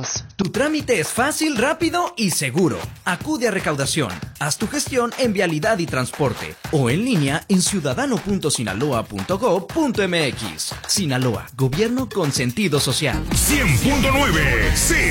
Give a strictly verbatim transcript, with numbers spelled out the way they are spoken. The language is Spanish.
Sinaloenses. Tu trámite es fácil, rápido y seguro. Acude a Recaudación. Haz tu gestión en Vialidad y Transporte o en línea en ciudadano punto sinaloa punto gob punto m x. Sinaloa, gobierno con sentido social. cien punto nueve, sí.